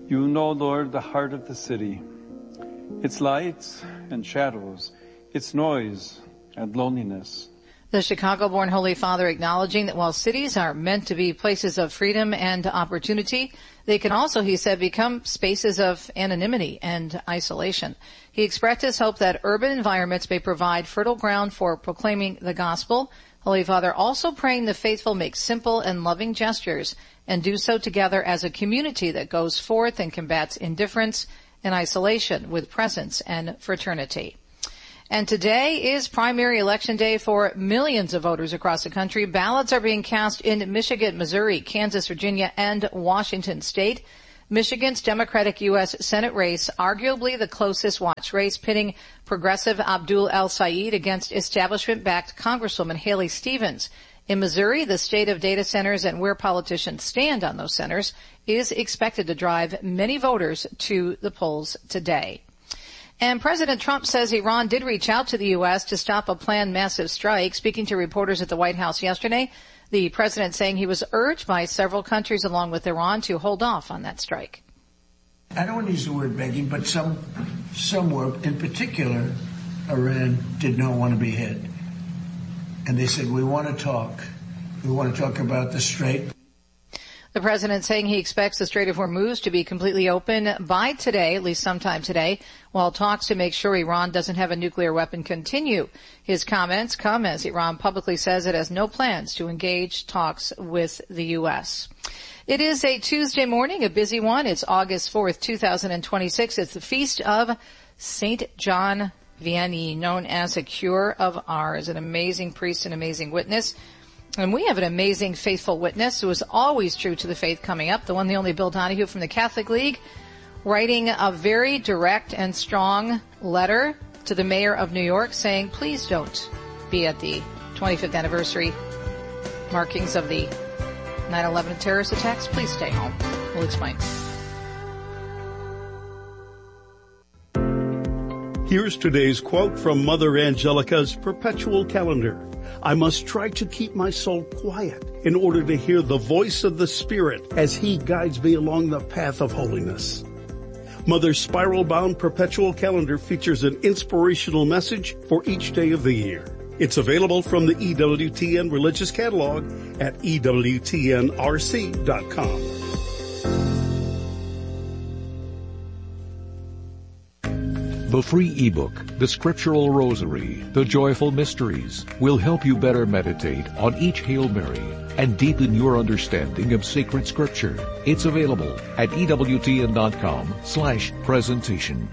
You know, Lord, the heart of the city, its lights and shadows, its noise and loneliness. The Chicago-born Holy Father acknowledging that while cities are meant to be places of freedom and opportunity, they can also, he said, become spaces of anonymity and isolation. He expressed his hope that urban environments may provide fertile ground for proclaiming the gospel. Holy Father also praying the faithful make simple and loving gestures and do so together as a community that goes forth and combats indifference and isolation with presence and fraternity. And today is primary election day for millions of voters across the country. Ballots are being cast in Michigan, Missouri, Kansas, Virginia, and Washington State. Michigan's Democratic U.S. Senate race, arguably the closest watch race, pitting progressive Abdul El-Sayed against establishment-backed Congresswoman Haley Stevens. In Missouri, the state of data centers and where politicians stand on those centers is expected to drive many voters to the polls today. And President Trump says Iran did reach out to the U.S. to stop a planned massive strike. Speaking to reporters at the White House yesterday, the president saying he was urged by several countries along with Iran to hold off on that strike. I don't want to use the word begging, but some were, in particular, Iran did not want to be hit. And they said, we want to talk. We want to talk about the Strait. The president saying he expects the Strait of Hormuz to be completely open by today, at least sometime today, while talks to make sure Iran doesn't have a nuclear weapon continue. His comments come as Iran publicly says it has no plans to engage talks with the U.S. It is a Tuesday morning, a busy one. It's August 4th, 2026. It's the feast of Saint John Vianney, known as a cure of ours, an amazing priest, an amazing witness. And we have an amazing faithful witness who is always true to the faith coming up, the one, the only Bill Donahue from the Catholic League, writing a very direct and strong letter to the mayor of New York saying, please don't be at the 25th anniversary markings of the 9/11 terrorist attacks. Please stay home. We'll explain. Here's today's quote from Mother Angelica's perpetual calendar. I must try to keep my soul quiet in order to hear the voice of the Spirit as He guides me along the path of holiness. Mother's spiral-bound perpetual calendar features an inspirational message for each day of the year. It's available from the EWTN Religious Catalog at EWTNRC.com. The free ebook, The Scriptural Rosary, The Joyful Mysteries, will help you better meditate on each Hail Mary and deepen your understanding of sacred Scripture. It's available at EWTN.com/presentation.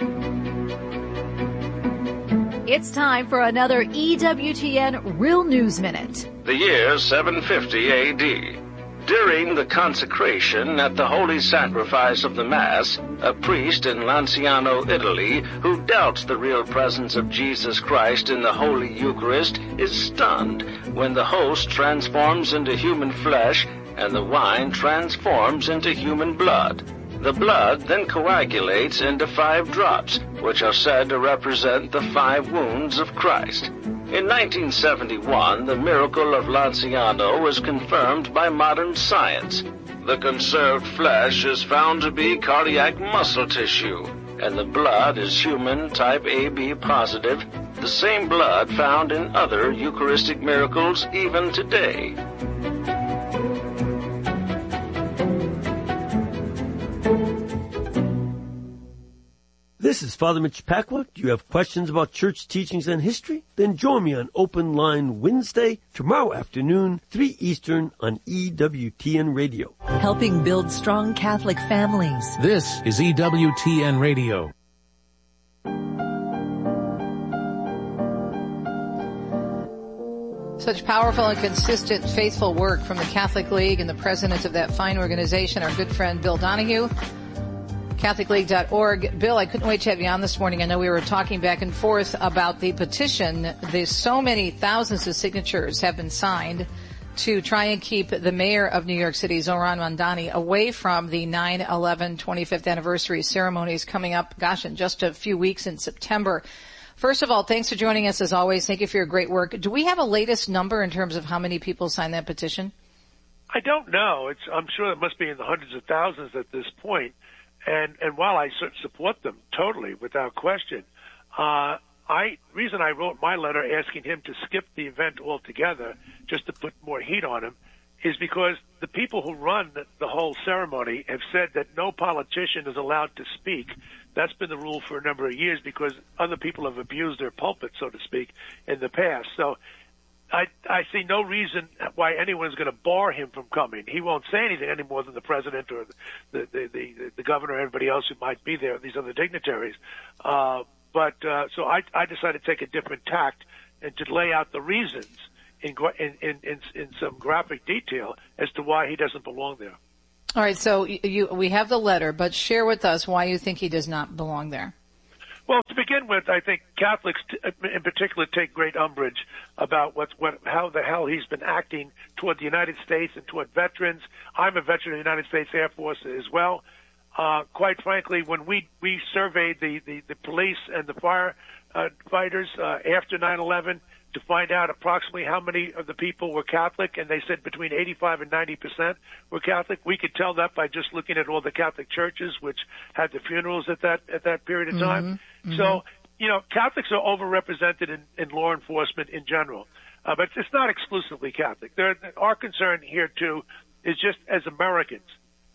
It's time for another EWTN Real News Minute. The year 750 A.D. During the consecration at the Holy Sacrifice of the Mass, a priest in Lanciano, Italy, who doubts the real presence of Jesus Christ in the Holy Eucharist, is stunned when the host transforms into human flesh and the wine transforms into human blood. The blood then coagulates into 5 drops, which are said to represent the 5 wounds of Christ. In 1971, the miracle of Lanciano was confirmed by modern science. The conserved flesh is found to be cardiac muscle tissue, and the blood is human type AB positive, the same blood found in other Eucharistic miracles even today. This is Father Mitch Pacwa. Do you have questions about church teachings and history? Then join me on Open Line Wednesday, tomorrow afternoon, 3 Eastern on EWTN Radio. Helping build strong Catholic families. This is EWTN Radio. Such powerful and consistent, faithful work from the Catholic League and the president of that fine organization, our good friend Bill Donahue. CatholicLeague.org. Bill, I couldn't wait to have you on this morning. I know we were talking back and forth about the petition. There's so many thousands of signatures have been signed to try and keep the mayor of New York City, Zohran Mamdani, away from the 9/11 25th anniversary ceremonies coming up, in just a few weeks in September. First of all, thanks for joining us as always. Thank you for your great work. Do we have a latest number in terms of how many people signed that petition? I don't know. I'm sure it must be in the hundreds of thousands at this point. And while I support them totally, without question, reason I wrote my letter asking him to skip the event altogether, just to put more heat on him, is because the people who run the whole ceremony have said that no politician is allowed to speak. That's been the rule for a number of years because other people have abused their pulpit, so to speak, in the past. So I see no reason why anyone's going to bar him from coming. He won't say anything any more than the president or the governor or everybody else who might be there, these other dignitaries. So I decided to take a different tact and to lay out the reasons in some graphic detail as to why he doesn't belong there. All right, so we have the letter, but share with us why you think he does not belong there. Well, to begin with, I think Catholics in particular take great umbrage about how the hell he's been acting toward the United States and toward veterans. I'm a veteran of the United States Air Force as well. Quite frankly, when we surveyed the police and the firefighters after 9/11 to find out approximately how many of the people were Catholic, and they said between 85 and 90% were Catholic. We could tell that by just looking at all the Catholic churches which had the funerals at that period of time. Mm-hmm. So, Catholics are overrepresented in law enforcement in general, but it's not exclusively Catholic. Our concern here too is just as Americans.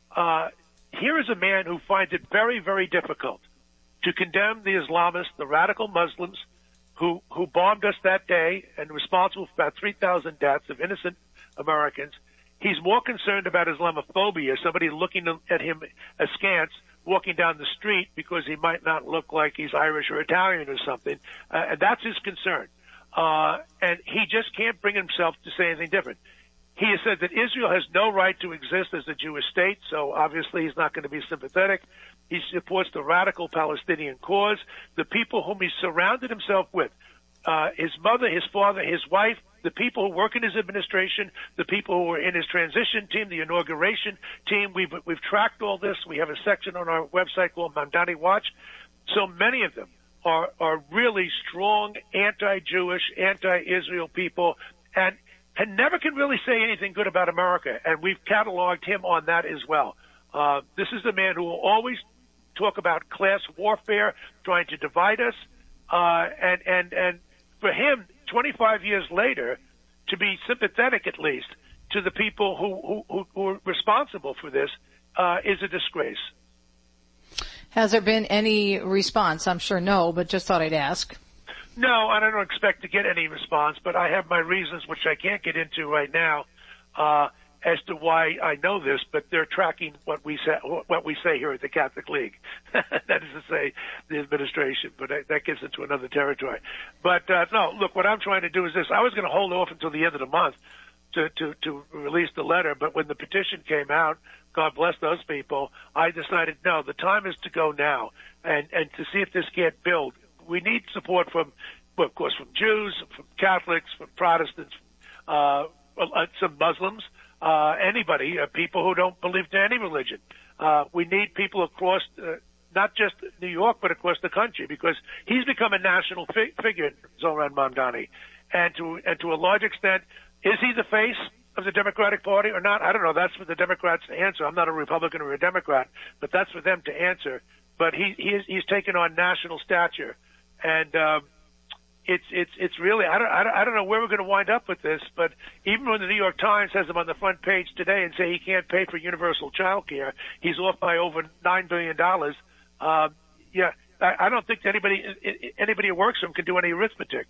Here is a man who finds it very, very difficult to condemn the Islamists, the radical Muslims, who bombed us that day and responsible for about 3,000 deaths of innocent Americans. He's more concerned about Islamophobia, somebody looking at him askance, walking down the street because he might not look like he's Irish or Italian or something. And that's his concern. And he just can't bring himself to say anything different. He has said that Israel has no right to exist as a Jewish state, so obviously he's not going to be sympathetic. He supports the radical Palestinian cause, the people whom he surrounded himself with, his mother, his father, his wife, the people who work in his administration, the people who were in his transition team, the inauguration team. We've tracked all this. We have a section on our website called Mamdani Watch. So many of them are really strong anti-Jewish, anti-Israel people, and never can really say anything good about America, and we've cataloged him on that as well. This is the man who will always talk about class warfare, trying to divide us, and for him, 25 years later, to be sympathetic at least to the people who are responsible for this is a disgrace. Has there been any response? I'm sure no, but just thought I'd ask. No, and I don't expect to get any response, but I have my reasons, which I can't get into right now, as to why I know this, but they're tracking what we say here at the Catholic League. That is to say, the administration, but that gets into another territory. But, no, look, what I'm trying to do is this. I was going to hold off until the end of the month to release the letter, but when the petition came out, God bless those people, I decided, no, the time is to go now and to see if this can't build. We need support from, well, of course, from Jews, from Catholics, from Protestants, some Muslims, anybody, people who don't believe in any religion. We need people across, not just New York, but across the country, because he's become a national figure, Zohran Mamdani. And to a large extent, is he the face of the Democratic Party or not? I don't know. That's for the Democrats to answer. I'm not a Republican or a Democrat, but that's for them to answer. But he's taken on national stature. And it's really I don't know where we're going to wind up with this, but even when the New York Times has him on the front page today and say he can't pay for universal child care, he's off by over $9 billion. Yeah, I don't think anybody who works for him can do any arithmetic.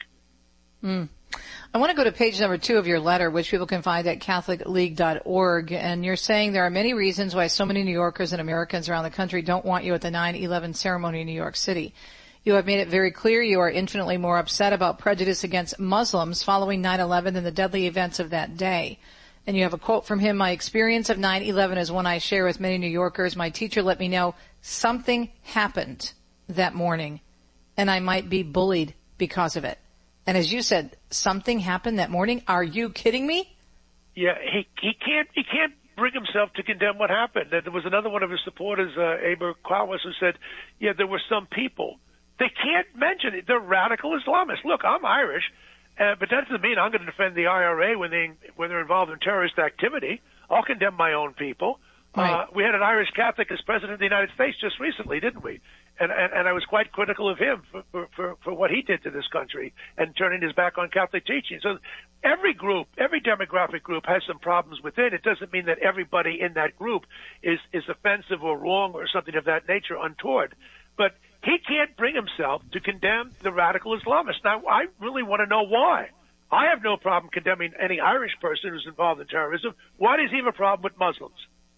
I want to go to page number 2 of your letter, which people can find at CatholicLeague.org, and you're saying there are many reasons why so many New Yorkers and Americans around the country don't want you at the 9/11 ceremony in New York City. You have made it very clear you are infinitely more upset about prejudice against Muslims following 9/11 than the deadly events of that day. And you have a quote from him, "My experience of 9/11 is one I share with many New Yorkers. My teacher let me know something happened that morning, and I might be bullied because of it." And as you said, something happened that morning? Are you kidding me? Yeah, he can't bring himself to condemn what happened. There was another one of his supporters, Aber Klaus, who said, yeah, there were some people. They can't mention it. They're radical Islamists. Look, I'm Irish, but that doesn't mean I'm going to defend the IRA when they're involved in terrorist activity. I'll condemn my own people. Right. We had an Irish Catholic as president of the United States just recently, didn't we? And I was quite critical of him for what he did to this country and turning his back on Catholic teaching. So every group, every demographic group has some problems within. It doesn't mean that everybody in that group is offensive or wrong or something of that nature, untoward. But he can't bring himself to condemn the radical Islamists. Now, I really want to know why. I have no problem condemning any Irish person who's involved in terrorism. Why does he have a problem with Muslims?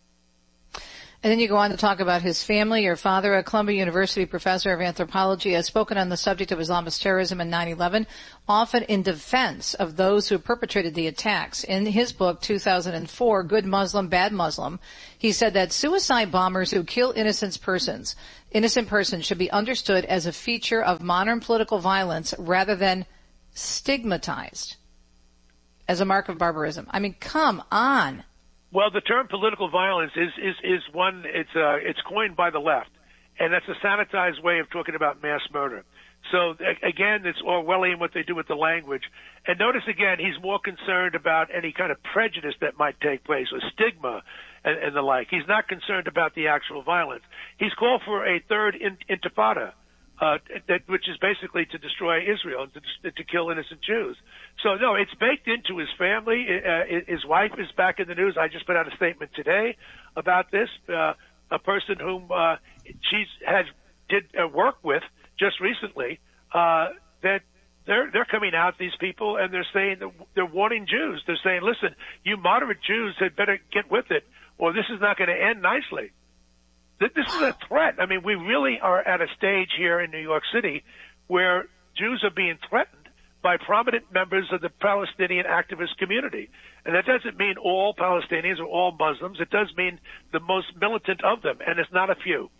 And then you go on to talk about his family. Your father, a Columbia University professor of anthropology, has spoken on the subject of Islamist terrorism and 9/11, often in defense of those who perpetrated the attacks. In his book, 2004, Good Muslim, Bad Muslim, he said that suicide bombers who kill innocent persons should be understood as a feature of modern political violence rather than stigmatized as a mark of barbarism. I mean, come on. Well, the term political violence is one, it's coined by the left, and that's a sanitized way of talking about mass murder. So again, it's Orwellian what they do with the language. And notice again, he's more concerned about any kind of prejudice that might take place or stigma and the like. He's not concerned about the actual violence. He's called for a third intifada, which is basically to destroy Israel and to kill innocent Jews. So no, it's baked into his family. His wife is back in the news. I just put out a statement today about this. A person whom she did work with just recently, that they're coming out, these people, and they're saying they're warning Jews. They're saying, listen, you moderate Jews had better get with it, or this is not going to end nicely. This is a threat. I mean, we really are at a stage here in New York City where Jews are being threatened by prominent members of the Palestinian activist community. And that doesn't mean all Palestinians or all Muslims. It does mean the most militant of them, and it's not a few.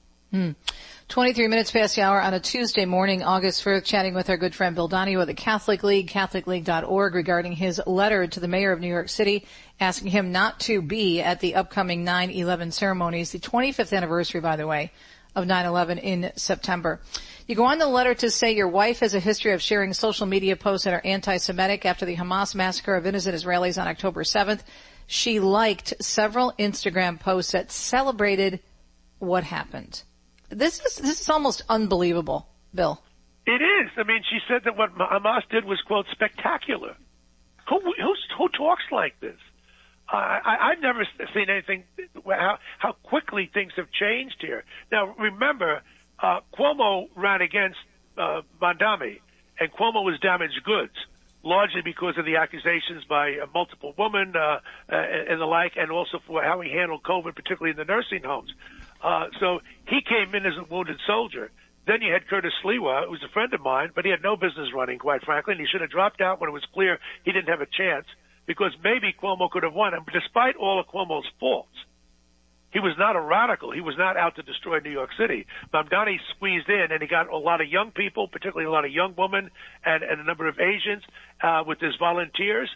23 minutes past the hour on a Tuesday morning, August 1st, chatting with our good friend Bill Donahue of the Catholic League, CatholicLeague.org, regarding his letter to the mayor of New York City, asking him not to be at the upcoming 9/11 ceremonies, the 25th anniversary, by the way, of 9/11 in September. You go on the letter to say your wife has a history of sharing social media posts that are anti-Semitic. After the Hamas massacre of innocent Israelis on October 7th, she liked several Instagram posts that celebrated what happened. This is almost unbelievable, Bill. It is. I mean, she said that what Hamas did was, quote, spectacular. Who talks like this? I've never seen anything, how quickly things have changed here. Now, remember, Cuomo ran against Mondami, and Cuomo was damaged goods, largely because of the accusations by multiple women and the like, and also for how he handled COVID, particularly in the nursing homes. So he came in as a wounded soldier. Then you had Curtis Sliwa, who was a friend of mine, but he had no business running, quite frankly, and he should have dropped out when it was clear he didn't have a chance, because maybe Cuomo could have won. And despite all of Cuomo's faults, he was not a radical. He was not out to destroy New York City. Mamdani squeezed in, and he got a lot of young people, particularly a lot of young women and a number of Asians with his volunteers,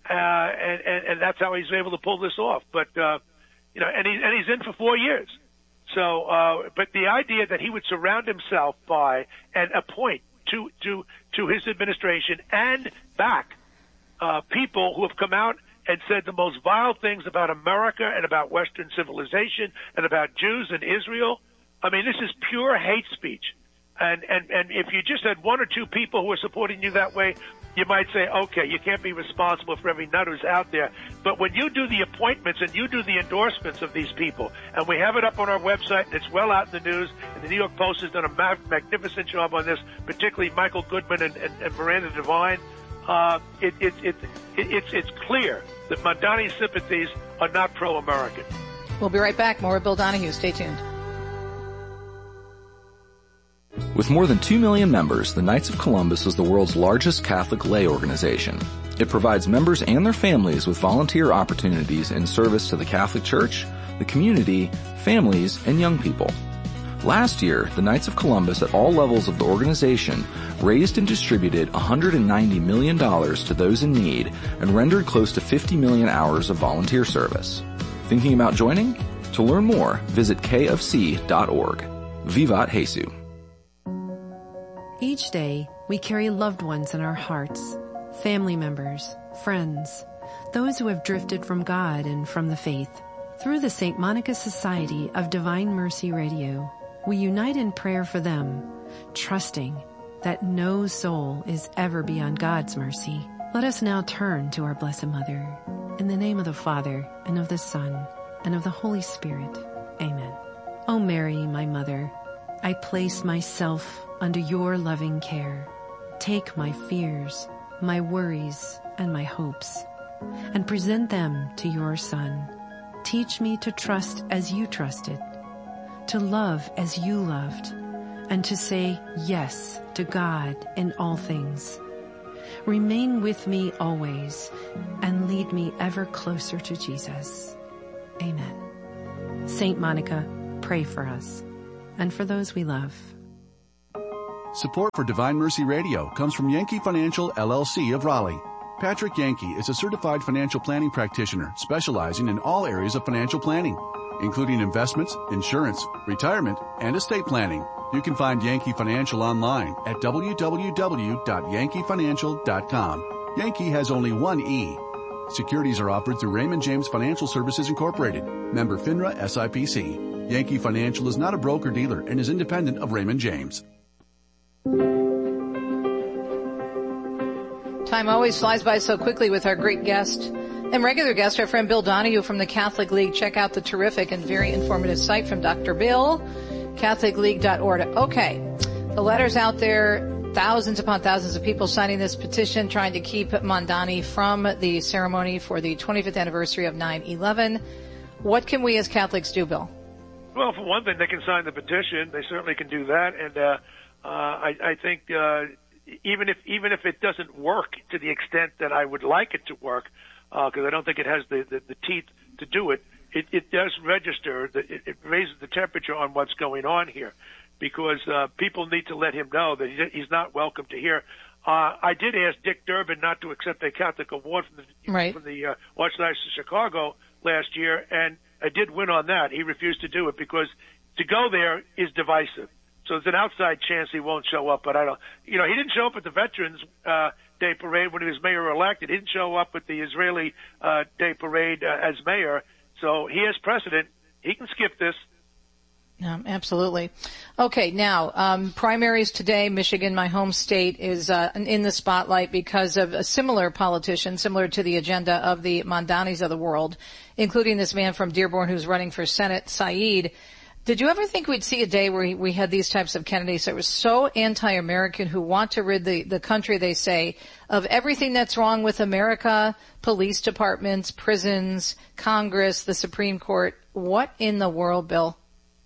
and that's how he's able to pull this off. But and he's in for 4 years. So, but the idea that he would surround himself by and appoint to his administration and back people who have come out and said the most vile things about America and about Western civilization and about Jews and Israel. I mean, this is pure hate speech. And if you just had one or two people who are supporting you that way, you might say, okay, you can't be responsible for every nut who's out there. But when you do the appointments and you do the endorsements of these people, and we have it up on our website, and it's well out in the news, and the New York Post has done a magnificent job on this, particularly Michael Goodman and Miranda Devine, it's clear that Mondani's sympathies are not pro-American. We'll be right back. More with Bill Donahue. Stay tuned. With more than 2 million members, the Knights of Columbus is the world's largest Catholic lay organization. It provides members and their families with volunteer opportunities in service to the Catholic Church, the community, families, and young people. Last year, the Knights of Columbus at all levels of the organization raised and distributed $190 million to those in need and rendered close to 50 million hours of volunteer service. Thinking about joining? To learn more, visit kfc.org. Vivat Jesus. Each day, we carry loved ones in our hearts, family members, friends, those who have drifted from God and from the faith. Through the St. Monica Society of Divine Mercy Radio, we unite in prayer for them, trusting that no soul is ever beyond God's mercy. Let us now turn to our Blessed Mother. In the name of the Father, and of the Son, and of the Holy Spirit. Amen. O Mary, my Mother, I place myself under your loving care. Take my fears, my worries, and my hopes, and present them to your Son. Teach me to trust as you trusted, to love as you loved, and to say yes to God in all things. Remain with me always, and lead me ever closer to Jesus. Amen. Saint Monica, pray for us, and for those we love. Support for Divine Mercy Radio comes from Yankee Financial, LLC of Raleigh. Patrick Yankee is a certified financial planning practitioner specializing in all areas of financial planning, including investments, insurance, retirement, and estate planning. You can find Yankee Financial online at www.yankeefinancial.com. Yankee has only one E. Securities are offered through Raymond James Financial Services Incorporated, member FINRA SIPC. Yankee Financial is not a broker-dealer and is independent of Raymond James. Time always flies by so quickly with our great guest and regular guest, our friend Bill Donahue from the Catholic League. Check out the terrific and very informative site from Dr. Bill, CatholicLeague.org. Okay, the letter's out there. Thousands upon thousands of people signing this petition trying to keep Mondani from the ceremony for the 25th anniversary of 9/11. What can we as Catholics do, Bill? Well, for one thing, they can sign the petition. They certainly can do that. And I think even if it doesn't work to the extent that I would like it to work, because I don't think it has the teeth to do it, it does register. It raises the temperature on what's going on here, because people need to let him know that he's not welcome to here. I did ask Dick Durbin not to accept a Catholic award from the Archdiocese of Chicago last year, and I did win on that. He refused to do it because to go there is divisive. So there's an outside chance he won't show up, but I don't. He didn't show up at the Veterans Day Parade when he was mayor-elected. He didn't show up at the Israeli Day Parade as mayor. So he has precedent. He can skip this. Yeah, absolutely. Okay, now, primaries today, Michigan, my home state, is in the spotlight because of a similar politician, similar to the agenda of the Mondanis of the world, including this man from Dearborn who's running for Senate, Saeed. Did you ever think we'd see a day where we had these types of candidates that were so anti-American, who want to rid the country, they say, of everything that's wrong with America, police departments, prisons, Congress, the Supreme Court? What in the world, Bill?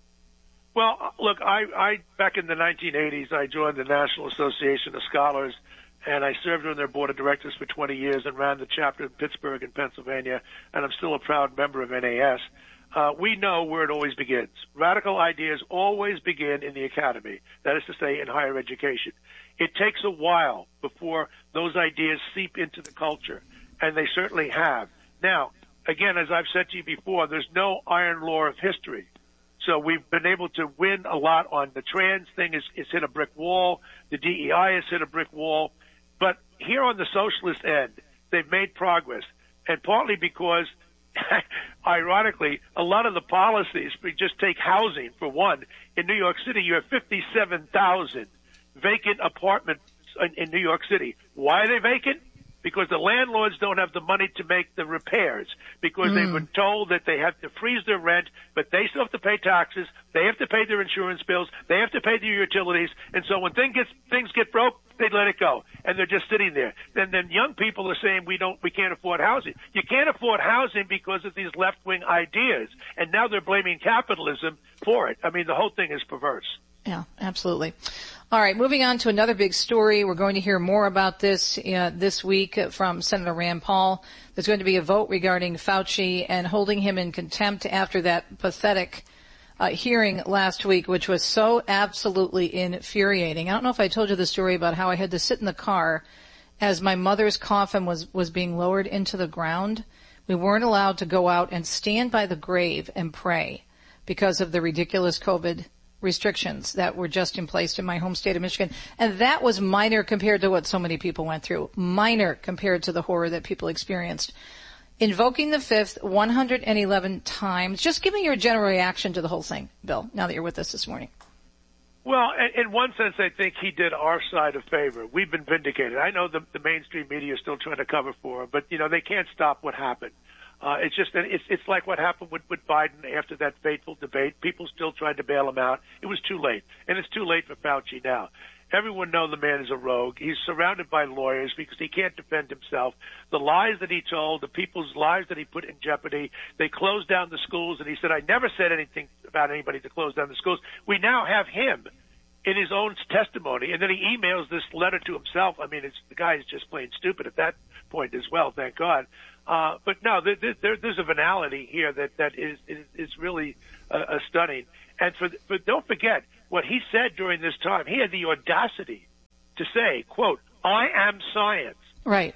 Well, look, I back in the 1980s, I joined the National Association of Scholars, and I served on their board of directors for 20 years and ran the chapter in Pittsburgh in Pennsylvania, and I'm still a proud member of NAS. We know where it always begins. Radical ideas always begin in the academy, that is to say, in higher education. It takes a while before those ideas seep into the culture, and they certainly have. Now, again, as I've said to you before, there's no iron law of history. So we've been able to win a lot on the trans thing. It's hit a brick wall. The DEI has hit a brick wall. But here on the socialist end, they've made progress, and partly because ironically, a lot of the policies, we just take housing for one. In New York City, you have 57,000 vacant apartments in New York City. Why are they vacant? Because the landlords don't have the money to make the repairs, because they've been told that they have to freeze their rent, but they still have to pay taxes, they have to pay their insurance bills, they have to pay their utilities, and so when things get broke, they let it go, and they're just sitting there. Then young people are saying we can't afford housing. You can't afford housing because of these left-wing ideas, and now they're blaming capitalism for it. I mean, the whole thing is perverse. Yeah, absolutely. All right, moving on to another big story. We're going to hear more about this this week from Senator Rand Paul. There's going to be a vote regarding Fauci and holding him in contempt after that pathetic hearing last week, which was so absolutely infuriating. I don't know if I told you the story about how I had to sit in the car as my mother's coffin was being lowered into the ground. We weren't allowed to go out and stand by the grave and pray because of the ridiculous COVID restrictions that were just in place in my home state of Michigan. And that was minor compared to what so many people went through. Minor compared to the horror that people experienced. invoking the fifth 111 times. Just give me your general reaction to the whole thing, Bill, now that you're with us this morning. Well, in one sense, I think he did our side a favor. We've been vindicated. I know the mainstream media is still trying to cover for him, but, they can't stop what happened. It's like what happened with Biden after that fateful debate. People still tried to bail him out. It was too late, and it's too late for Fauci now. Everyone knows the man is a rogue. He's surrounded by lawyers because he can't defend himself. The lies that he told, the people's lives that he put in jeopardy, they closed down the schools, and he said, I never said anything about anybody to close down the schools. We now have him in his own testimony, and then he emails this letter to himself. I mean, the guy is just plain stupid at that point as well, thank God. But no, there's a venality here that is really stunning. And but don't forget what he said during this time. He had the audacity to say, quote, I am science. Right.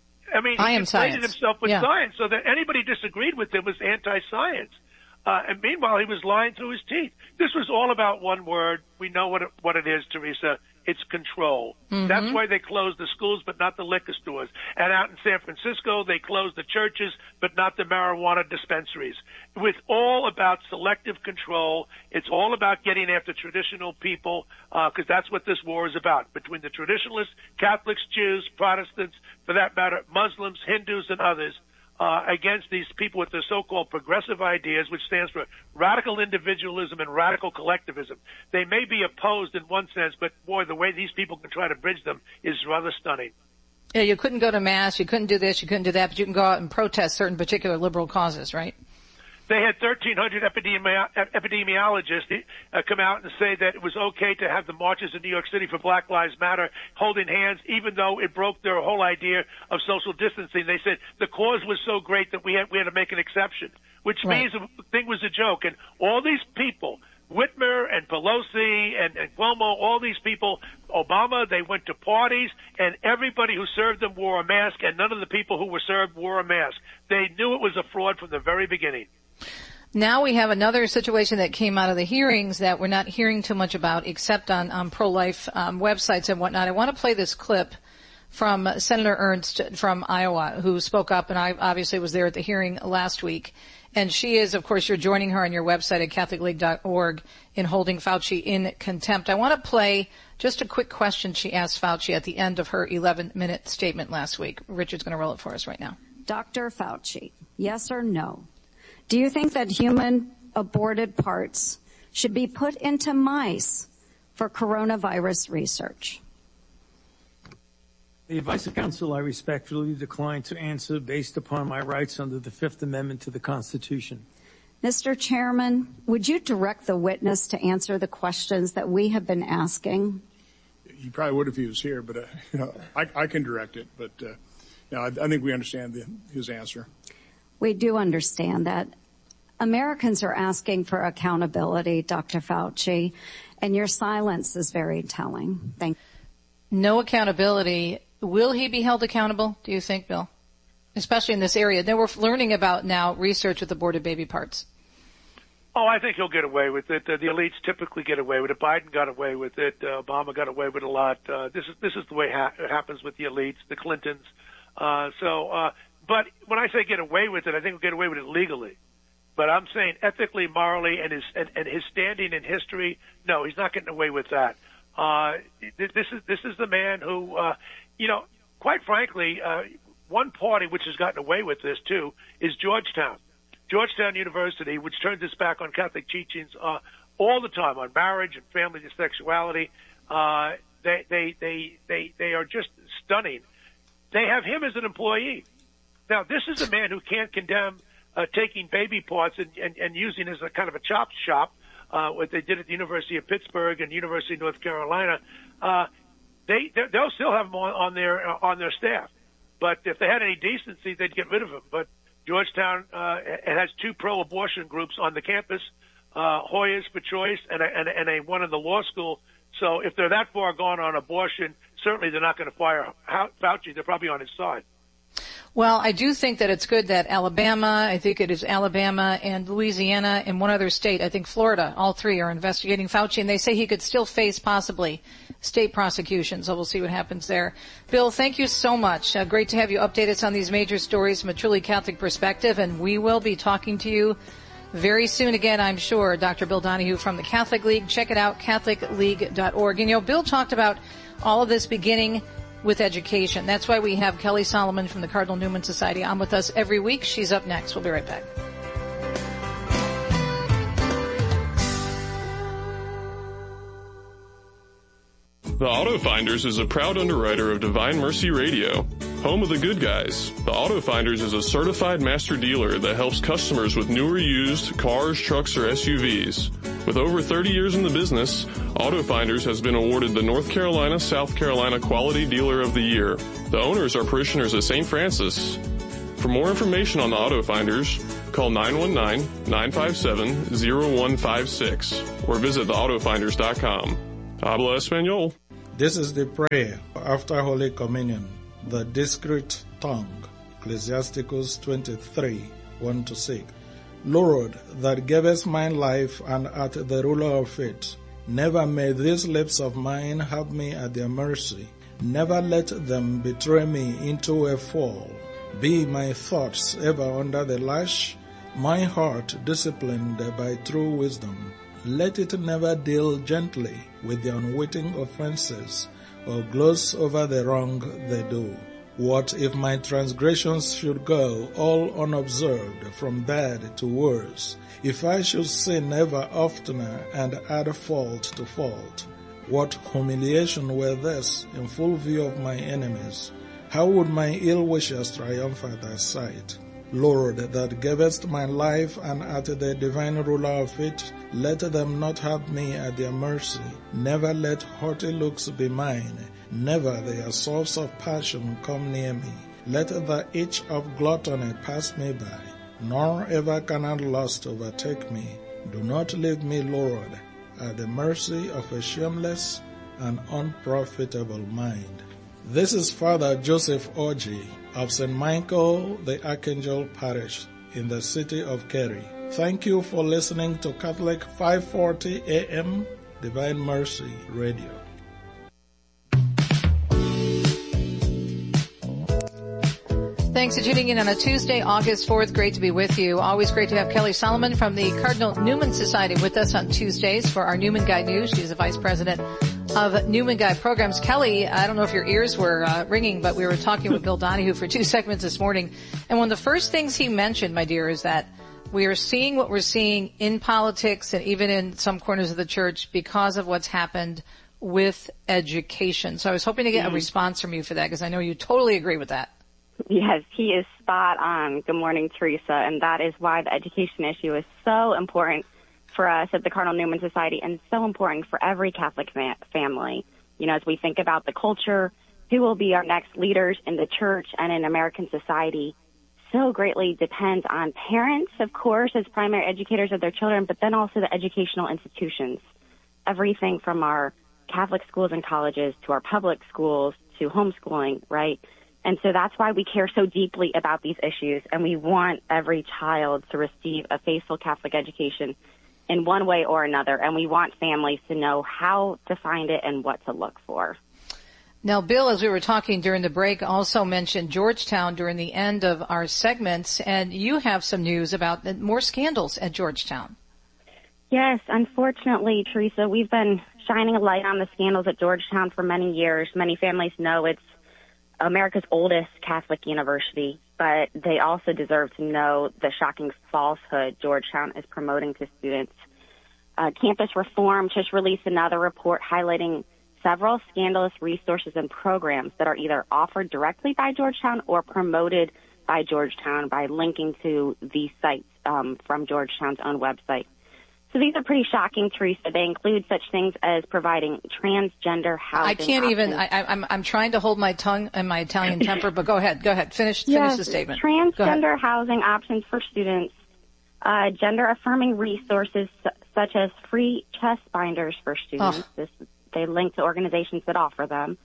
I mean, he conflated himself with science so that anybody disagreed with him was anti-science. And meanwhile, he was lying through his teeth. This was all about one word. We know what it is, Teresa. It's control. Mm-hmm. That's why they closed the schools, but not the liquor stores. And out in San Francisco, they closed the churches, but not the marijuana dispensaries. It's all about selective control. It's all about getting after traditional people, because that's what this war is about, between the traditionalists, Catholics, Jews, Protestants, for that matter, Muslims, Hindus, and others. Against these people with their so-called progressive ideas, which stands for radical individualism and radical collectivism. They may be opposed in one sense, but boy, the way these people can try to bridge them is rather stunning. Yeah, you couldn't go to mass, you couldn't do this, you couldn't do that, but you can go out and protest certain particular liberal causes, right? They had 1,300 epidemiologists come out and say that it was okay to have the marches in New York City for Black Lives Matter holding hands, even though it broke their whole idea of social distancing. They said the cause was so great that we had to make an exception, which means the thing was a joke. And all these people, Whitmer and Pelosi and Cuomo, all these people, Obama, they went to parties, and everybody who served them wore a mask, and none of the people who were served wore a mask. They knew it was a fraud from the very beginning. Now we have another situation that came out of the hearings that we're not hearing too much about, except on pro-life websites and whatnot. I want to play this clip from Senator Ernst from Iowa, who spoke up, and I obviously was there at the hearing last week. And she is, of course, you're joining her on your website at CatholicLeague.org in holding Fauci in contempt. I want to play just a quick question she asked Fauci at the end of her 11-minute statement last week. Richard's going to roll it for us right now. Dr. Fauci, yes or no? Do you think that human aborted parts should be put into mice for coronavirus research? The advice of counsel, I respectfully decline to answer based upon my rights under the Fifth Amendment to the Constitution. Mr. Chairman, would you direct the witness to answer the questions that we have been asking? He probably would if he was here, but I can direct it. But I think we understand his answer. We do understand that. Americans are asking for accountability, Dr. Fauci, and your silence is very telling. Thank you. No accountability. Will he be held accountable, do you think, Bill? Especially in this area. Then we're learning about now research with aborted baby parts. Oh, I think he'll get away with it. The elites typically get away with it. Biden got away with it. Obama got away with it a lot. This is the way it happens with the elites, the Clintons. But when I say get away with it, I think he'll get away with it legally. But I'm saying ethically, morally, and his standing in history, no, he's not getting away with that. This is the man who, quite frankly, one party which has gotten away with this too is Georgetown University, which turns its back on Catholic teachings all the time on marriage and family and sexuality. They are just stunning. They have him as an employee. Now, this is a man who can't condemn taking baby parts and using as a kind of a chop shop, what they did at the University of Pittsburgh and University of North Carolina. They'll still have him on their staff. But if they had any decency, they'd get rid of him. But Georgetown it has two pro-abortion groups on the campus, Hoyas for Choice and a one in the law school. So if they're that far gone on abortion, certainly they're not going to fire Fauci. They're probably on his side. Well, I do think that it's good that Alabama, I think it is Alabama and Louisiana and one other state, I think Florida, all three are investigating Fauci, and they say he could still face possibly state prosecution, so we'll see what happens there. Bill, thank you so much. Great to have you update us on these major stories from a truly Catholic perspective, and we will be talking to you very soon again, I'm sure. Dr. Bill Donohue from the Catholic League. Check it out, catholicleague.org. And, Bill talked about all of this beginning with education. That's why we have Kelly Solomon from the Cardinal Newman Society on with us every week. She's up next. We'll be right back. The Auto Finders is a proud underwriter of Divine Mercy Radio, home of the good guys. The Auto Finders is a certified master dealer that helps customers with new or used cars, trucks, or SUVs. With over 30 years in the business, Auto Finders has been awarded the North Carolina, South Carolina Quality Dealer of the Year. The owners are parishioners at St. Francis. For more information on the Auto Finders, call 919-957-0156 or visit theautofinders.com. Habla Espanol. This is the prayer after Holy Communion, the discreet tongue, Ecclesiasticus 23, 1-6. Lord, that gavest mine life and art the ruler of it, never may these lips of mine have me at their mercy. Never let them betray me into a fall. Be my thoughts ever under the lash, my heart disciplined by true wisdom. Let it never deal gently with the unwitting offenses or gloss over the wrong they do. What if my transgressions should go all unobserved from bad to worse? If I should sin ever oftener and add fault to fault? What humiliation were this in full view of my enemies? How would my ill wishers triumph at thy sight? Lord, that gavest my life and art the divine ruler of it, let them not have me at their mercy. Never let haughty looks be mine. Never the assaults of passion come near me. Let the itch of gluttony pass me by, nor ever carnal lust overtake me. Do not leave me, Lord, at the mercy of a shameless and unprofitable mind. This is Father Joseph Orji of St. Michael the Archangel Parish in the city of Kerry. Thank you for listening to Catholic 540 AM Divine Mercy Radio. Thanks for tuning in on a Tuesday, August 4th. Great to be with you. Always great to have Kelly Solomon from the Cardinal Newman Society with us on Tuesdays for our Newman Guide News. She's the Vice President of Newman Guide Programs. Kelly, I don't know if your ears were ringing, but we were talking with Bill Donohue for 2 segments this morning. And one of the first things he mentioned, my dear, is that we are seeing what we're seeing in politics and even in some corners of the church because of what's happened with education. So I was hoping to get a response from you for that because I know you totally agree with that. Yes, he is spot on. Good morning, Teresa. And that is why the education issue is so important for us at the Cardinal Newman Society and so important for every Catholic family. You know, as we think about the culture, who will be our next leaders in the church and in American society, so greatly depends on parents, of course, as primary educators of their children, but then also the educational institutions. Everything from our Catholic schools and colleges to our public schools to homeschooling, right? And so that's why we care so deeply about these issues, and we want every child to receive a faithful Catholic education in one way or another, and we want families to know how to find it and what to look for. Now, Bill, as we were talking during the break, also mentioned Georgetown during the end of our segments, and you have some news about more scandals at Georgetown. Yes, unfortunately, Teresa, we've been shining a light on the scandals at Georgetown for many years. Many families know it's America's oldest Catholic university, but they also deserve to know the shocking falsehood Georgetown is promoting to students. Campus Reform just released another report highlighting several scandalous resources and programs that are either offered directly by Georgetown or promoted by Georgetown by linking to these sites from Georgetown's own website. So these are pretty shocking, Teresa. They include such things as providing transgender housing. I can't even. I'm trying to hold my tongue and my Italian temper, but go ahead. Finish the statement. Transgender housing options for students, gender-affirming resources such as free chest binders for students. They link to organizations that offer them.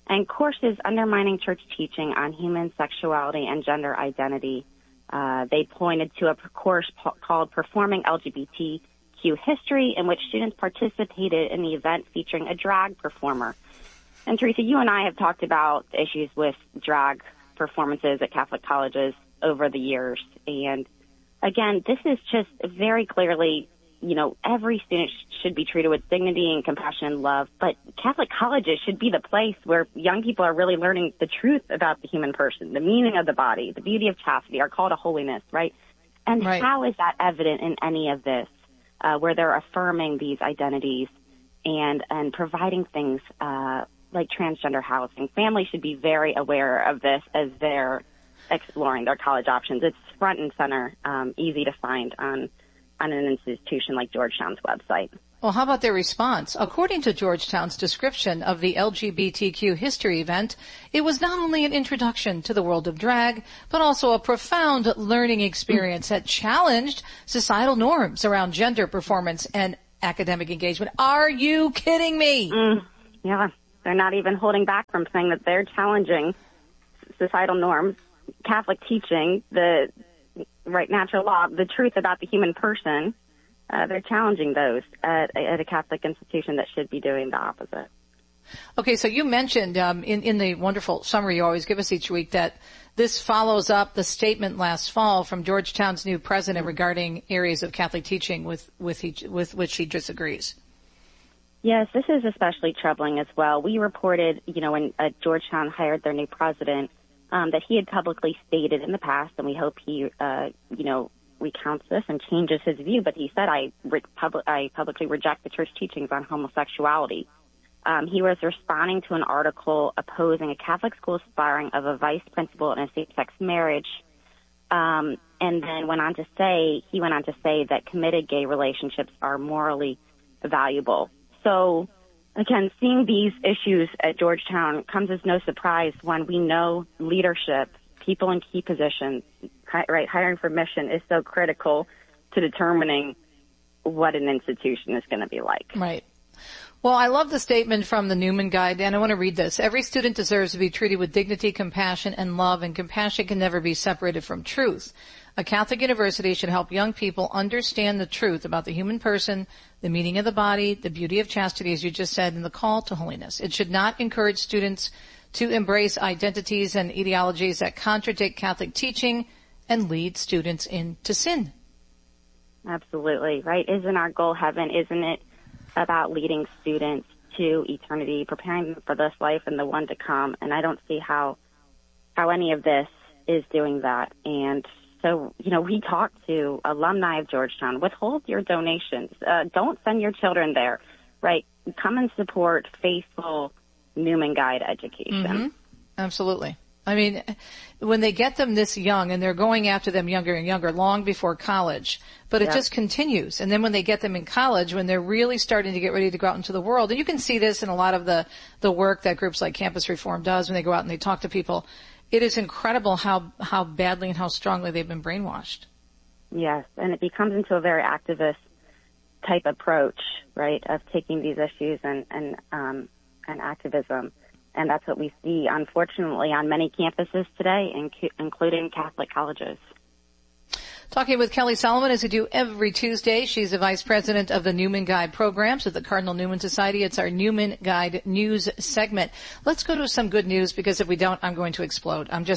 and courses undermining church teaching on human sexuality and gender identity. They pointed to a course called Performing LGBTQ History, in which students participated in the event featuring a drag performer. And Teresa, you and I have talked about issues with drag performances at Catholic colleges over the years. And again, this is just very clearly, every student should be treated with dignity and compassion and love. But Catholic colleges should be the place where young people are really learning the truth about the human person, the meaning of the body, the beauty of chastity, our call to holiness, right? And how is that evident in any of this, where they're affirming these identities and providing things like transgender housing? Families should be very aware of this as they're exploring their college options. It's front and center, easy to find on an institution like Georgetown's website. Well, how about their response? According to Georgetown's description of the LGBTQ history event, it was not only an introduction to the world of drag, but also a profound learning experience that challenged societal norms around gender performance and academic engagement. Are you kidding me? Yeah, they're not even holding back from saying that they're challenging societal norms, Catholic teaching, the natural law, the truth about the human person. They're challenging those at a Catholic institution that should be doing the opposite. Okay, so you mentioned in the wonderful summary you always give us each week that this follows up the statement last fall from Georgetown's new president regarding areas of Catholic teaching with which he disagrees. Yes, this is especially troubling as well. We reported, when Georgetown hired their new president, that he had publicly stated in the past, and we hope he, recounts this and changes his view, but he said, I publicly reject the church teachings on homosexuality. He was responding to an article opposing a Catholic school aspiring of a vice principal in a same-sex marriage, and then went on to say that committed gay relationships are morally valuable. So, again, seeing these issues at Georgetown comes as no surprise when we know leadership, people in key positions, right, hiring for mission is so critical to determining what an institution is going to be like. Right. Well, I love the statement from the Newman Guide, and I want to read this. Every student deserves to be treated with dignity, compassion, and love, and compassion can never be separated from truth. A Catholic university should help young people understand the truth about the human person, the meaning of the body, the beauty of chastity, as you just said, and the call to holiness. It should not encourage students to embrace identities and ideologies that contradict Catholic teaching and lead students into sin. Absolutely, right? Isn't our goal heaven? Isn't it about leading students to eternity, preparing them for this life and the one to come? And I don't see how any of this is doing that. And so, we talk to alumni of Georgetown. Withhold your donations. Don't send your children there, right? Come and support faithful Newman Guide education. Mm-hmm. Absolutely. I mean, when they get them this young, and they're going after them younger and younger, long before college, but it just continues. And then when they get them in college, when they're really starting to get ready to go out into the world, and you can see this in a lot of the work that groups like Campus Reform does when they go out and they talk to people, it is incredible how badly and how strongly they've been brainwashed. Yes, and it becomes into a very activist type approach, right, of taking these issues and activism. And that's what we see, unfortunately, on many campuses today, including Catholic colleges. Talking with Kelly Solomon, as we do every Tuesday. She's the vice president of the Newman Guide programs at the Cardinal Newman Society. It's our Newman Guide news segment. Let's go to some good news, because if we don't, I'm going to explode. I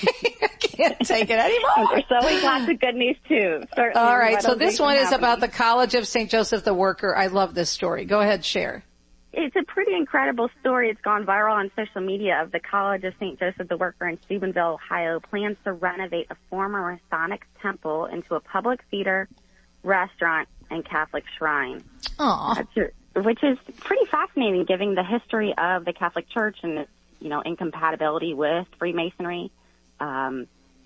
can't take it anymore. There's always lots of good news, too. Certainly. All right, so this one is about the College of St. Joseph the Worker. I love this story. Go ahead, share. It's a pretty incredible story. It's gone viral on social media. Of the College of St. Joseph the Worker in Steubenville, Ohio, plans to renovate a former Masonic temple into a public theater, restaurant, and Catholic shrine. Aww. Which is pretty fascinating, given the history of the Catholic Church and its, incompatibility with Freemasonry. And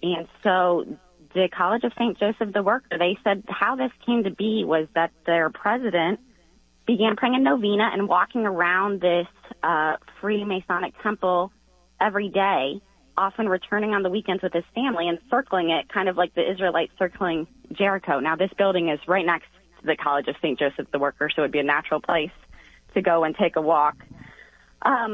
so the College of St. Joseph the Worker, they said how this came to be was that their president began praying a novena and walking around this Freemasonic temple every day, often returning on the weekends with his family and circling it, kind of like the Israelites circling Jericho. Now, this building is right next to the College of St. Joseph the Worker, so it would be a natural place to go and take a walk.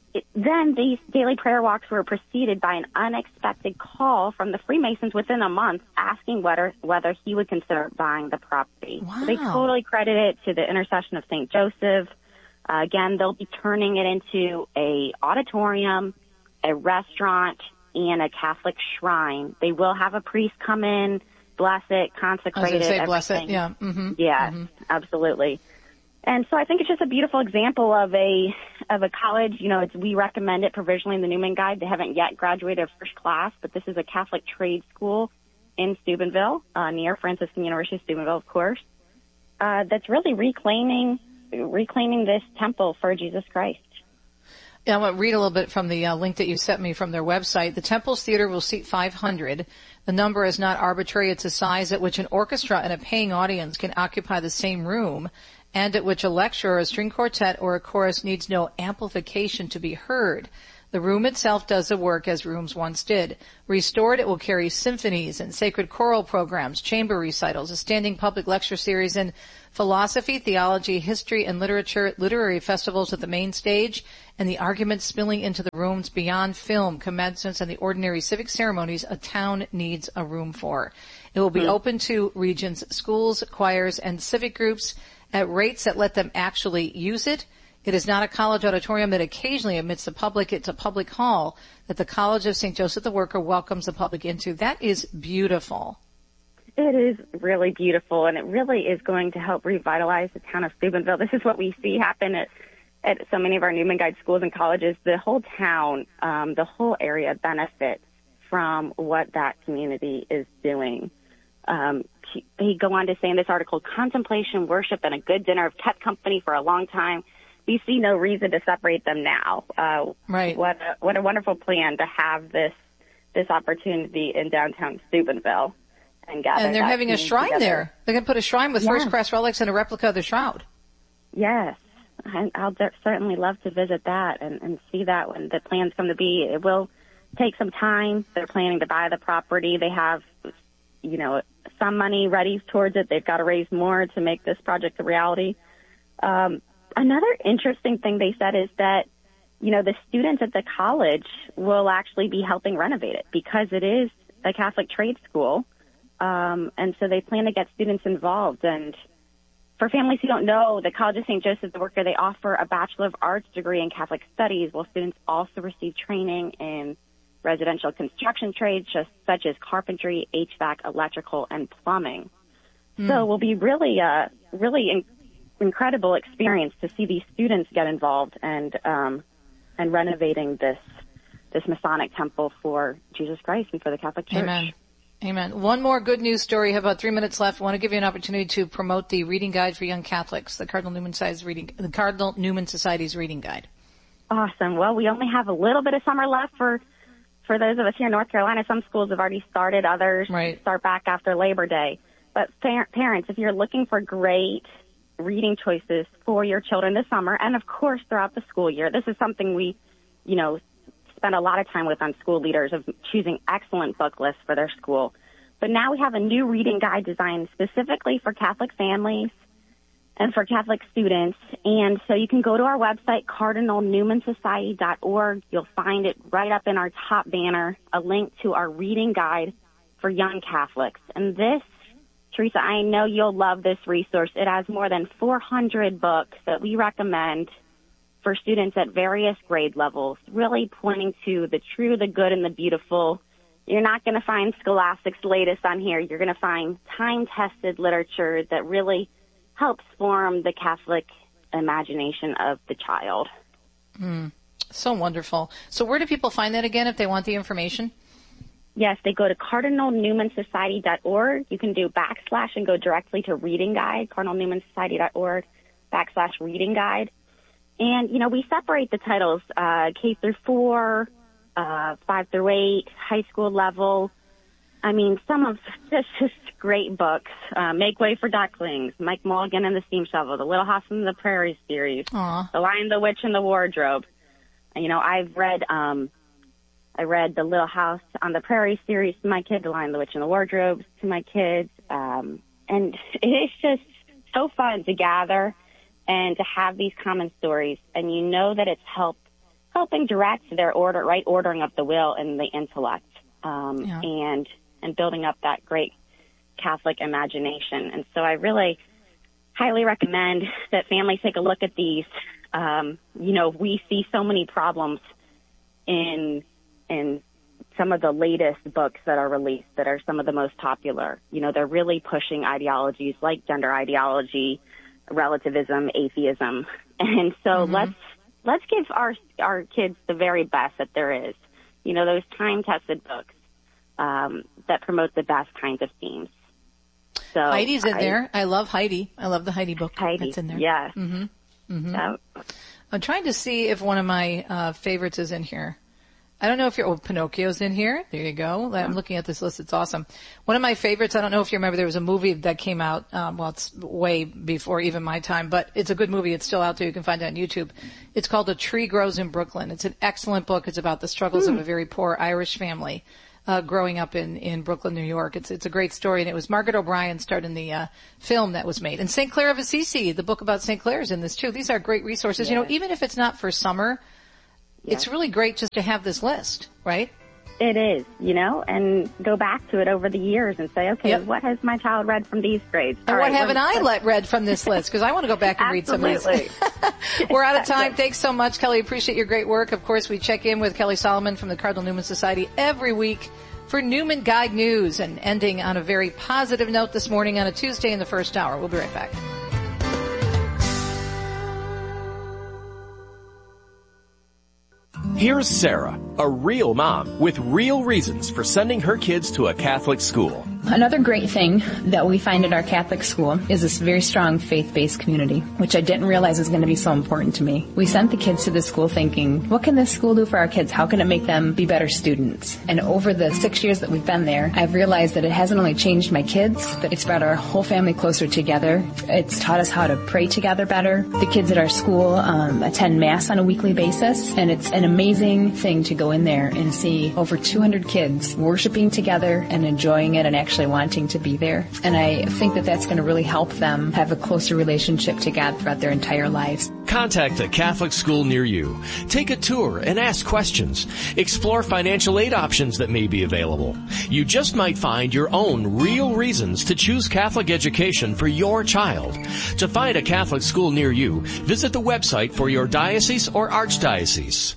then these daily prayer walks were preceded by an unexpected call from the Freemasons within a month asking whether he would consider buying the property. Wow. So they totally credit it to the intercession of St. Joseph. Again, they'll be turning it into a auditorium, a restaurant, and a Catholic shrine. They will have a priest come in, bless it, consecrate it. Say bless it, yeah. Mm-hmm. Yeah, absolutely. And so I think it's just a beautiful example of a college. You know, we recommend it provisionally in the Newman Guide. They haven't yet graduated first class, but this is a Catholic trade school in Steubenville, near Franciscan University of Steubenville, of course, that's really reclaiming this temple for Jesus Christ. Yeah, I want to read a little bit from the link that you sent me from their website. The Temple's theater will seat 500. The number is not arbitrary. It's a size at which an orchestra and a paying audience can occupy the same room, and at which a lecturer, a string quartet, or a chorus needs no amplification to be heard. The room itself does the work as rooms once did. Restored, it will carry symphonies and sacred choral programs, chamber recitals, a standing public lecture series in philosophy, theology, history, and literature, literary festivals at the main stage, and the arguments spilling into the rooms beyond film, commencements, and the ordinary civic ceremonies a town needs a room for. It will be open to regions, schools, choirs, and civic groups at rates that let them actually use it. It is not a college auditorium that occasionally admits the public. It's a public hall that the College of St. Joseph the Worker welcomes the public into. That is beautiful. It is really beautiful, and it really is going to help revitalize the town of Steubenville. This is what we see happen at so many of our Newman Guide schools and colleges. The whole town, the whole area benefits from what that community is doing. He go on to say in this article, contemplation, worship, and a good dinner have kept company for a long time. We see no reason to separate them now. Right. What a wonderful plan to have this opportunity in downtown Steubenville and gather. And they're having a shrine together. there. They're going to put a shrine with first class relics and a replica of the shroud. Yes. I'll certainly love to visit that and see that when the plans come to be. It will take some time. They're planning to buy the property. They have, some money ready towards it. They've got to raise more to make this project a reality. Another interesting thing they said is that, the students at the college will actually be helping renovate it because it is a Catholic trade school. And so they plan to get students involved. And for families who don't know, the College of St. Joseph the Worker, they offer a Bachelor of Arts degree in Catholic Studies, while students also receive training in residential construction trades, such as carpentry, HVAC, electrical, and plumbing. So it will be really incredible experience to see these students get involved and renovating this Masonic temple for Jesus Christ and for the Catholic Church. Amen. One more good news story. Have about 3 minutes left. I want to give you an opportunity to promote the reading guide for young Catholics, the Cardinal Newman Society's reading guide. Awesome. Well, we only have a little bit of summer left for those of us here in North Carolina. Some schools have already started. Others start back after Labor Day. But parents, if you're looking for great reading choices for your children this summer, and of course throughout the school year, this is something we, spend a lot of time with on school leaders, of choosing excellent book lists for their school. But now we have a new reading guide designed specifically for Catholic families and for Catholic students. And so you can go to our website, cardinalnewmansociety.org. You'll find it right up in our top banner, a link to our reading guide for young Catholics. And this, Teresa, I know you'll love this resource. It has more than 400 books that we recommend for students at various grade levels, really pointing to the true, the good, and the beautiful. You're not going to find Scholastic's latest on here. You're going to find time-tested literature that really helps form the Catholic imagination of the child. So wonderful. So where do people find that again if they want the information? Yes, they go to cardinalnewmansociety.org. You can do / and go directly to Reading Guide, cardinalnewmansociety.org / Reading Guide. And, we separate the titles, K through 4, 5 through 8, high school level. I mean, some of just great books. Make Way for Ducklings, Mike Mulligan and the Steam Shovel, The Little House on the Prairie series, Aww. The Lion, the Witch, and the Wardrobe. I've read, I read The Little House on the Prairie series to my kids, The Lion, the Witch, and the Wardrobe to my kids. And it's just so fun to gather and to have these common stories. And that it's helped helping direct their right ordering of the will and the intellect, and building up that great Catholic imagination. And so I really highly recommend that families take a look at these. We see so many problems in some of the latest books that are released that are some of the most popular. They're really pushing ideologies like gender ideology, relativism, atheism. And so let's give our kids the very best that there is. Those time-tested books that promote the best kinds of themes. So Heidi's in there. I love Heidi. I love the Heidi book. Heidi, that's in there. Yeah. I'm trying to see if one of my favorites is in here. I don't know if Pinocchio's in here. There you go. I'm looking at this list. It's awesome. One of my favorites, I don't know if you remember, there was a movie that came out, it's way before even my time, but it's a good movie. It's still out there. You can find it on YouTube. It's called A Tree Grows in Brooklyn. It's an excellent book. It's about the struggles of a very poor Irish family, growing up in Brooklyn, New York. It's a great story, and it was Margaret O'Brien starred in the film that was made. And St. Clair of Assisi, the book about St. Clair, is in this too. These are great resources. Yeah. Even if it's not for summer, it's really great just to have this list, right? It is, and go back to it over the years and say, okay, what has my child read from these grades? And what haven't I read from this list? Because I want to go back and read some of these. We're out of time. Thanks so much, Kelly. Appreciate your great work. Of course, we check in with Kelly Solomon from the Cardinal Newman Society every week for Newman Guide News, and ending on a very positive note this morning on a Tuesday in the first hour. We'll be right back. Here's Sarah, a real mom with real reasons for sending her kids to a Catholic school. Another great thing that we find at our Catholic school is this very strong faith-based community, which I didn't realize was going to be so important to me. We sent the kids to this school thinking, what can this school do for our kids? How can it make them be better students? And over the 6 years that we've been there, I've realized that it hasn't only changed my kids, but it's brought our whole family closer together. It's taught us how to pray together better. The kids at our school attend Mass on a weekly basis, and it's an amazing thing to go in there and see over 200 kids worshiping together and enjoying it and actually wanting to be there. And I think that that's going to really help them have a closer relationship to God throughout their entire lives. Contact a Catholic school near you. Take a tour and ask questions. Explore financial aid options that may be available. You just might find your own real reasons to choose Catholic education for your child. To find a Catholic school near you, visit the website for your diocese or archdiocese.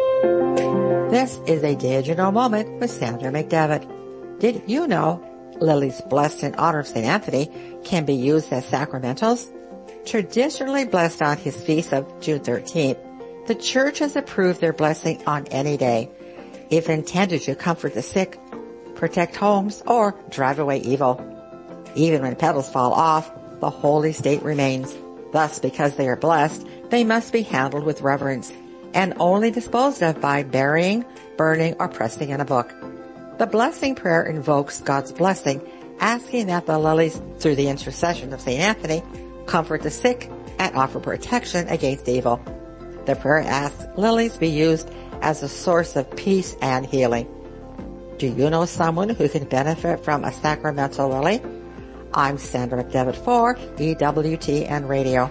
This is a Did You Know moment with Sandra McDevitt. Did you know lilies blessed in honor of St. Anthony can be used as sacramentals? Traditionally blessed on his feast of June 13th, the Church has approved their blessing on any day, if intended to comfort the sick, protect homes, or drive away evil. Even when petals fall off, the holy state remains. Thus, because they are blessed, they must be handled with reverence and only disposed of by burying, burning, or pressing in a book. The blessing prayer invokes God's blessing, asking that the lilies, through the intercession of St. Anthony, comfort the sick and offer protection against evil. The prayer asks lilies be used as a source of peace and healing. Do you know someone who can benefit from a sacramental lily? I'm Sandra McDevitt for EWTN Radio.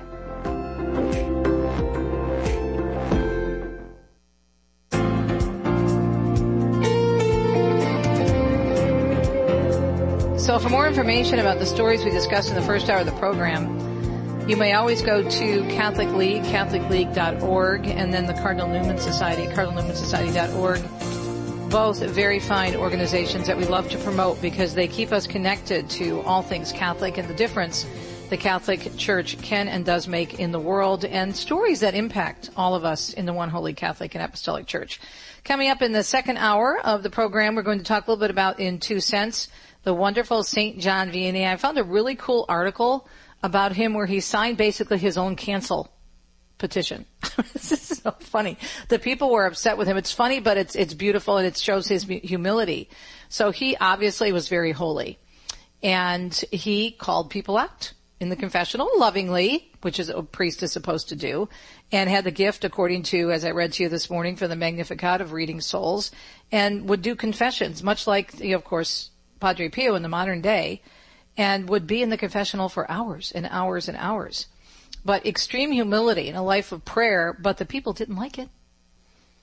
So for more information about the stories we discussed in the first hour of the program, you may always go to Catholic League, catholicleague.org, and then the Cardinal Newman Society, cardinalnewmansociety.org. Both very fine organizations that we love to promote because they keep us connected to all things Catholic and the difference the Catholic Church can and does make in the world, and stories that impact all of us in the one holy Catholic and Apostolic Church. Coming up in the second hour of the program, we're going to talk a little bit about, in 2 cents, the wonderful St. John Vianney. I found a really cool article about him where he signed basically his own cancel petition. This is so funny. The people were upset with him. It's funny, but it's beautiful, and it shows his humility. So he obviously was very holy, and he called people out in the confessional lovingly, which is a priest is supposed to do, and had the gift, according to, as I read to you this morning, for the Magnificat, of reading souls, and would do confessions, much like, of course, Padre Pio in the modern day, and would be in the confessional for hours and hours and hours. But extreme humility and a life of prayer, but the people didn't like it.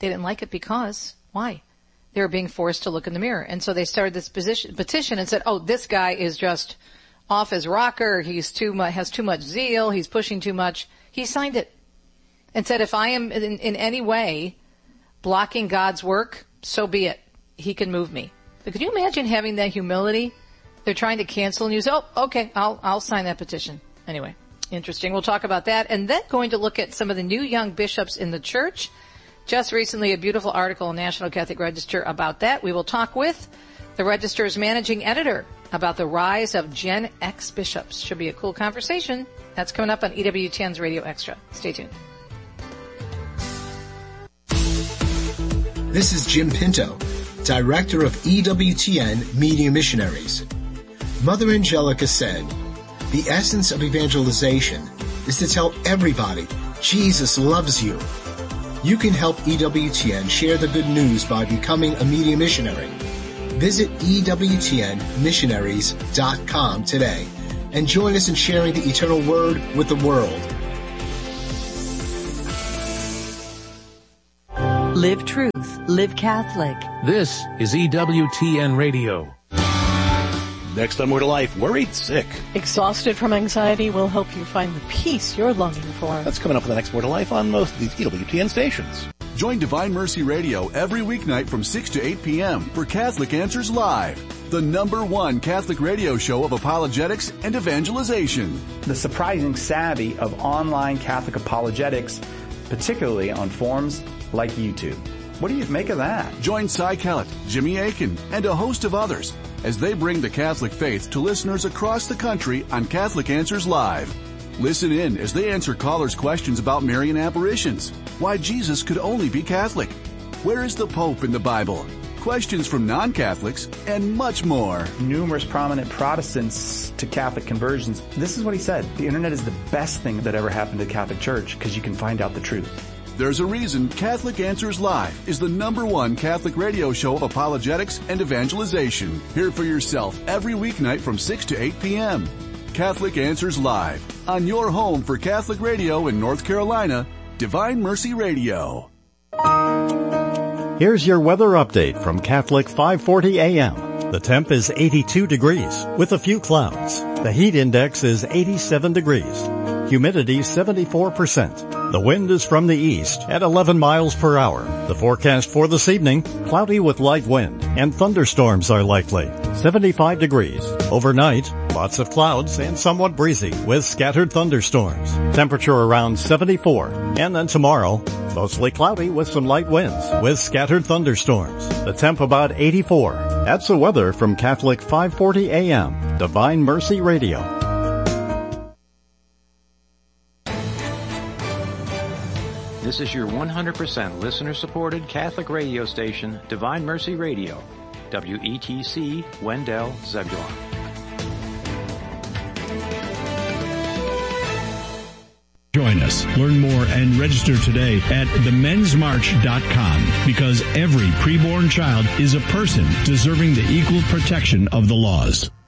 They didn't like it because, why? They were being forced to look in the mirror. And so they started this petition and said, oh, this guy is just off his rocker. Has too much zeal. He's pushing too much. He signed it and said, if I am in any way blocking God's work, so be it. He can move me. But could you imagine having that humility? They're trying to cancel and you say, oh, okay, I'll sign that petition. Anyway, interesting. We'll talk about that. And then going to look at some of the new young bishops in the church. Just recently, a beautiful article in National Catholic Register about that. We will talk with the Register's managing editor about the rise of Gen X bishops. Should be a cool conversation. That's coming up on EWTN's Radio Extra. Stay tuned. This is Jim Pinto, Director of EWTN Media Missionaries. Mother Angelica said, the essence of evangelization is to tell everybody Jesus loves you. You can help EWTN share the good news by becoming a media missionary. Visit EWTNmissionaries.com today and join us in sharing the eternal word with the world. Live truth. Live Catholic. This is EWTN Radio. Next on More to Life, worried, sick. Exhausted from anxiety will help you find the peace you're longing for. That's coming up in the next More to Life on most of these EWTN stations. Join Divine Mercy Radio every weeknight from 6 to 8 p.m. for Catholic Answers Live, the #1 Catholic radio show of apologetics and evangelization. The surprising savvy of online Catholic apologetics, particularly on forums like YouTube. What do you make of that? Join Cy Kellett, Jimmy Akin, and a host of others as they bring the Catholic faith to listeners across the country on Catholic Answers Live. Listen in as they answer callers' questions about Marian apparitions, why Jesus could only be Catholic, where is the Pope in the Bible, questions from non-Catholics, and much more. Numerous prominent Protestants to Catholic conversions. This is what he said. The internet is the best thing that ever happened to the Catholic Church because you can find out the truth. There's a reason Catholic Answers Live is the #1 Catholic radio show of apologetics and evangelization. Hear it for yourself every weeknight from 6 to 8 p.m. Catholic Answers Live, on your home for Catholic radio in North Carolina, Divine Mercy Radio. Here's your weather update from Catholic 540 AM. The temp is 82 degrees with a few clouds. The heat index is 87 degrees. Humidity 74%. The wind is from the east at 11 miles per hour. The forecast for this evening, cloudy with light wind and thunderstorms are likely. 75 degrees. Overnight, lots of clouds and somewhat breezy with scattered thunderstorms. Temperature around 74. And then tomorrow, mostly cloudy with some light winds with scattered thunderstorms. The temp about 84. That's the weather from Catholic 540 AM, Divine Mercy Radio. This is your 100% listener-supported Catholic radio station, Divine Mercy Radio, WETC, Wendell, Zebulon. Join us, learn more, and register today at themensmarch.com because every preborn child is a person deserving the equal protection of the laws.